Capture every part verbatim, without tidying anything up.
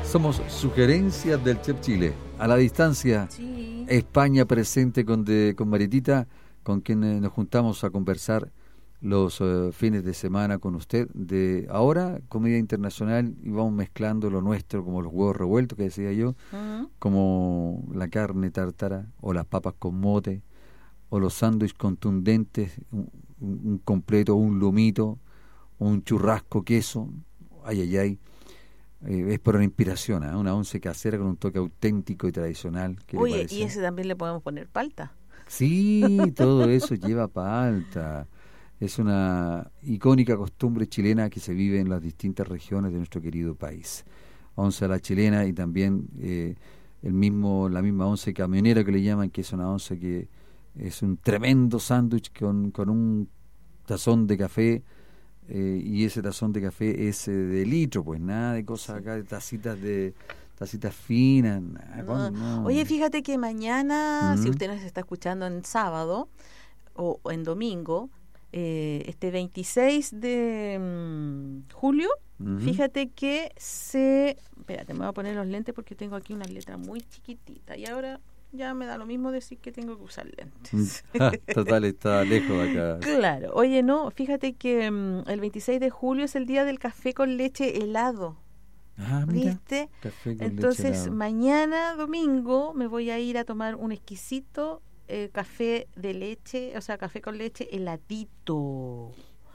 Somos Sugerencias del Chef Chile. A la distancia, sí. España presente con, de, con Maritita, con quien eh, nos juntamos a conversar los uh, fines de semana con usted. De ahora, comida internacional, y vamos mezclando lo nuestro, como los huevos revueltos, que decía yo, uh-huh. como la carne tártara, o las papas con mote, o los sándwiches contundentes, un, un completo, un lomito, un churrasco, queso, ay, ay, ay. Eh, es por una inspiración, ¿eh? Una once casera con un toque auténtico y tradicional. Oye, y ese también le podemos poner palta. Sí, todo eso lleva palta. Es una icónica costumbre chilena que se vive en las distintas regiones de nuestro querido país. Once a la chilena y también eh, el mismo, la misma once camionera que le llaman, que es una once que es un tremendo sándwich con, con un tazón de café. Eh, y ese tazón de café es eh, de litro, pues nada de cosas acá, de tacitas de tacitas finas. Nada, no. No. Oye, fíjate que mañana, uh-huh. si usted nos está escuchando en sábado o, o en domingo, eh, este veintiséis de um, julio, uh-huh. fíjate que se... Espérate, me voy a poner los lentes porque tengo aquí una letra muy chiquitita y ahora... ya me da lo mismo decir que tengo que usar lentes. Total, está lejos acá. Claro. Oye, no, fíjate que um, el veintiséis de julio es el día del café con leche helado. Ah, mira. ¿Viste? Café con Entonces, leche helado. Mañana, domingo, me voy a ir a tomar un exquisito eh, café de leche, o sea, café con leche heladito.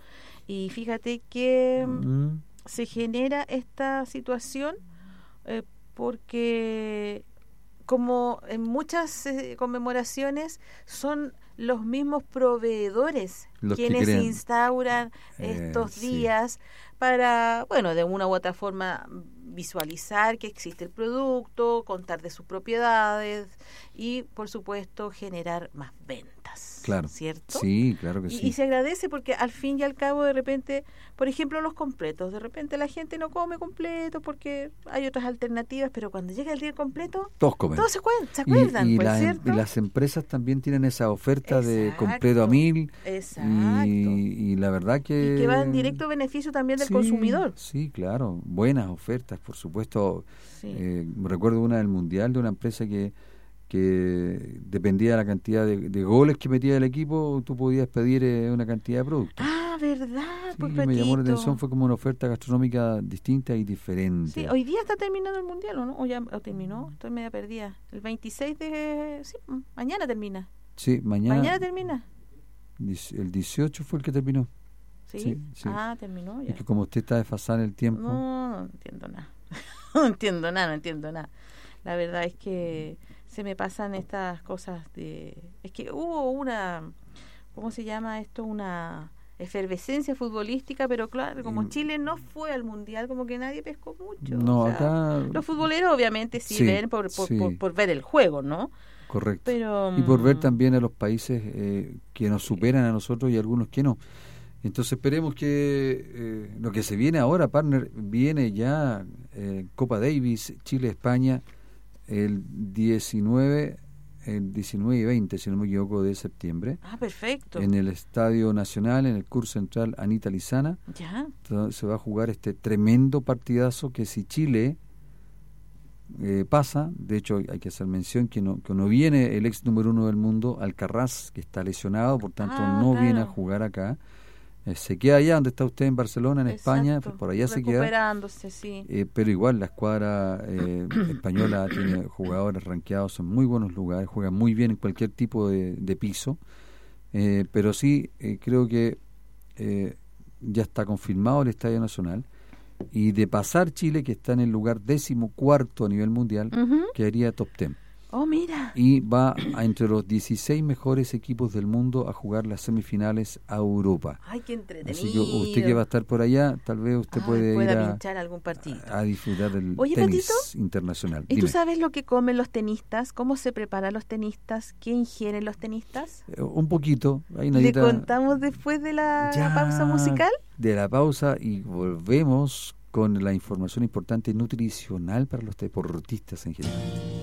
Y fíjate que mm. se genera esta situación eh, porque... como en muchas eh, conmemoraciones son los mismos proveedores los quienes que instauran estos eh, días sí. para, bueno, de una u otra forma visualizar que existe el producto, contar de sus propiedades y, por supuesto, generar más ventas. Claro. ¿Cierto? Sí, claro que y, sí. Y se agradece porque al fin y al cabo, de repente, por ejemplo, los completos. De repente la gente no come completo porque hay otras alternativas, pero cuando llega el día completo, todos comen. Todos se, acuerdan, se acuerdan, y, y, pues, la, ¿cierto? y las empresas también tienen esa oferta Exacto. de completo a mil. Exacto. Y, y la verdad que... Y que va en directo beneficio también del sí, consumidor. Sí, claro. Buenas ofertas, por supuesto. Sí. Eh, recuerdo una del Mundial de una empresa que que dependía de la cantidad de, de goles que metía el equipo, tú podías pedir eh, una cantidad de productos. Ah, ¿verdad? Sí, Por me llamó la atención, fue como una oferta gastronómica distinta y diferente. Sí, hoy día está terminando el Mundial, ¿o no? ¿O ya o terminó? Estoy media perdida. El veintiséis de... Sí, mañana termina. Sí, mañana. ¿Mañana termina? El dieciocho fue el que terminó. ¿Sí? Sí, sí. Ah, terminó ya. Es que como usted está desfasado en el tiempo... No, no entiendo nada. No entiendo nada, no entiendo nada. La verdad es que se me pasan estas cosas de... Es que hubo una... ¿Cómo se llama esto? Una efervescencia futbolística, pero claro, como Chile no fue al Mundial, como que nadie pescó mucho. No, o sea, acá... Los futboleros obviamente sí, sí ven por, por, sí. por, por ver el juego, ¿no? Correcto. Pero, y por ver también a los países eh, que nos superan a nosotros y algunos que no. Entonces esperemos que eh, lo que se viene ahora, partner, viene ya eh, Copa Davis, Chile-España, el diecinueve, el diecinueve y veinte, si no me equivoco, de septiembre. Ah, perfecto. En el Estadio Nacional, en el Curso Central Anita Lizana. Ya. Entonces, se va a jugar este tremendo partidazo que si Chile eh, pasa, de hecho hay que hacer mención que no, que no viene el ex número uno del mundo, Alcaraz, que está lesionado, por tanto ah, no claro. viene a jugar acá. Eh, se queda allá donde está usted en Barcelona, en Exacto. España, por allá se queda. Recuperándose, sí. Eh, pero igual la escuadra eh, española tiene jugadores rankeados en muy buenos lugares, juega muy bien en cualquier tipo de, de piso, eh, pero sí eh, creo que eh, ya está confirmado el Estadio Nacional y de pasar Chile, que está en el lugar décimo cuarto a nivel mundial, uh-huh. quedaría top ten. Oh, mira. Y va a entre los dieciséis mejores equipos del mundo a jugar las semifinales a Europa. Ay, qué entretenido. Así que usted que va a estar por allá, tal vez usted Ay, puede ir a, pinchar algún partido. a disfrutar del Oye, tenis Patito, internacional. ¿y Dime. tú sabes lo que comen los tenistas? ¿Cómo se preparan los tenistas? ¿Qué ingieren los tenistas? Eh, un poquito. Hay una ¿Le dieta... contamos después de la, ya, la pausa musical? De la pausa y volvemos con la información importante nutricional para los deportistas en general.